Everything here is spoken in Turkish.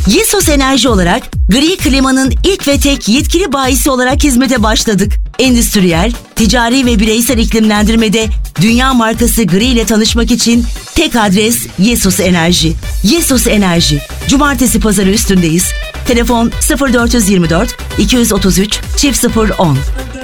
Yesos Enerji olarak gri klimanın ilk ve tek yetkili bayisi olarak hizmete başladık. Endüstriyel, ticari ve bireysel iklimlendirmede dünya markası Gri ile tanışmak için tek adres Yesos Enerji. Yesos Enerji. Cumartesi pazarı üstündeyiz. Telefon 0424 233 0010.